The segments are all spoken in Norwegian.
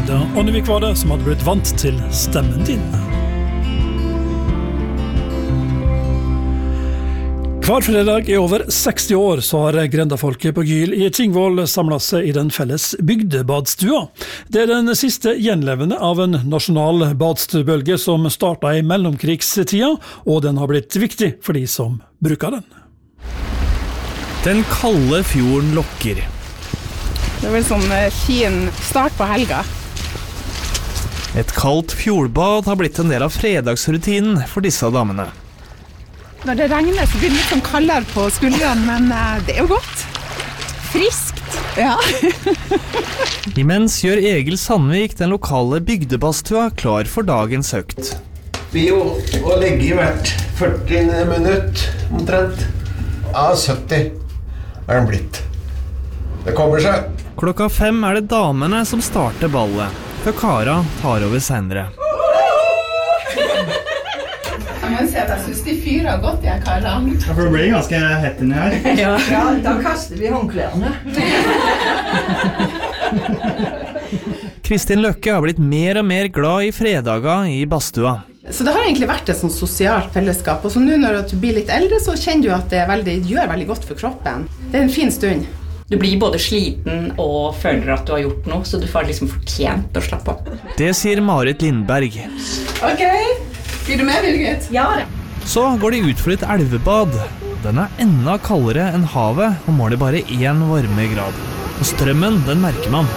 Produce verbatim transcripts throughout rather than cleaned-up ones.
Ida Ånnevik var det som hadde blitt vant til stemmen din. Hver fredag i over seksti år så har grendafolket på Gyl i Tingvoll samlet seg i den felles bygdebadstua. Det er den siste gjenlevende av en nasjonal badstuebølge som startet i mellomkrigstida, og den har blitt viktig for de som bruker den. Den kalde fjorden lokker. Det er vel sånn fin start på helga. Et kaldt fjordbad har blitt en del av fredagsrutinen for disse damene. Når det regner så blir det litt sånn kaldere på skuldrene, men det er jo godt. Friskt. Ja. Imens gjør Egil Sandvik den lokale bygdebastua klar for dagens økt. Vi jo å legge i hvert førti minutt, omtrent. Ja, sytti er den blitt. Det kommer seg. Klokka fem er det damene som starter ballet, før Kara tar over senere. Jeg må si at jeg synes de fyrer godt, jeg, Karene. Ja, for det blir ganske hett inni her. Ja, ja, da kaster vi håndklærne. Kristin Løkke har blitt mer og mer glad i fredager i badstua. Så det har egentlig vært et sånt sosialt fellesskap, og så nå når du blir litt eldre, så kjenner du at det er veldig, gjør veldig godt for kroppen. Det er en fin stund. Du blir både sliten og føler at du har gjort noe, så du får liksom fortjent å slappe av. Det sier Marit Lindberg. Ok, blir du med, Birgit? Ja da. Så går de ut for et elvebad. Den er enda kaldere enn havet, og måler bare én varmegrad. Og strømmen, den merker man.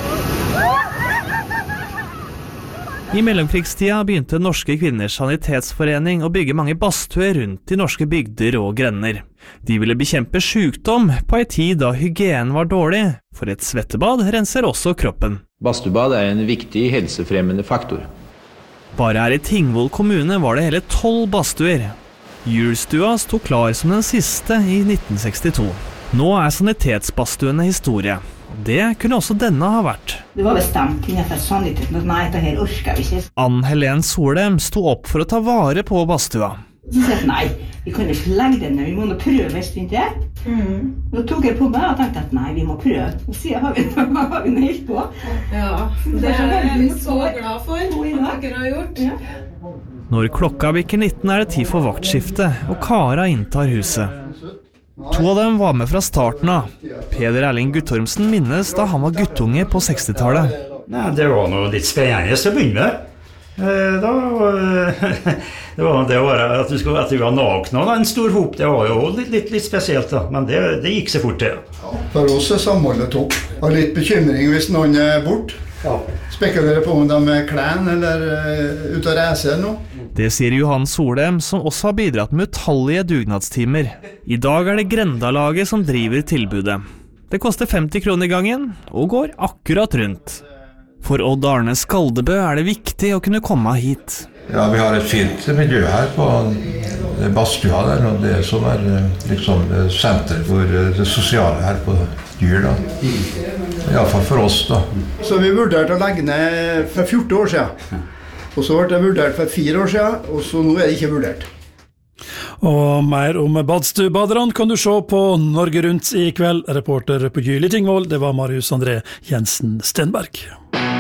I mellomkrigstida begynte Norske Kvinners Sanitetsforening å bygge mange badstuer rundt i norske bygder og grender. De ville bekjempe sykdom på en tid da hygienen var dårlig, for et svettebad renser også kroppen. Badstubad er en viktig helsefremmende faktor. Bare her i Tingvoll kommune var det hele tolv badstuer. Julstua sto klar som den siste i nitten sekstito. Nå er sanitetsbadstuene historie. Det kunne også denne ha vært. Det var bestemt innenfor saniteten at nei, det her orsker vi ikke. Ann-Helen Solheim sto opp for å ta vare på badstua. Så sa jeg, nei, vi kan ikke legge den ned, vi må nå prøve en stund til. Mm. Nå tok jeg på meg og tenkte at nei, vi må prøve. Og siden har vi, har vi helt på. Ja, det er vi så glad for at dere har gjort. Ja. Når klokka bikker nitten er det tid for vaktskifte, og Kara inntar huset. To av dem var med fra starten av. Peder Erling Guttormsen minnes da han var guttunge på sekstitallet. Nei, det var noe litt spennende til å begynne med. Da var det var det var at du skulle at du var nakne en stor hop, det var jo litt, litt, litt spesielt da, men det, det gikk så fort til. Ja, for oss er samholdet topp. Og litt bekymring hvis noen er bort. Ja. Spekulerer på om de er klen eller uh, ut av reise eller noe. Det sier Johan Solheim, som også har bidratt med utallige dugnadstimer. I dag er det Grendalaget som driver tilbudet. Det koster femti kroner i gangen, og går akkurat rundt. For Odd Arne Skaldebø er det viktig å kunne komme hit. Ja, vi har et fint miljø her på badstua der, og det som er liksom senter for det sosiale her på Gyl. I alle fall for oss da. Så vi vurderte å legge ned for fjorten år siden. Og så ble det vurdert for fire år siden, og så nå er det ikke vurdert. Og mer om badstuebaderne kan du se på Norge Rundt i kveld. Reporter på Gyl i Tingvoll, det var Marius André Jensen Stenberg.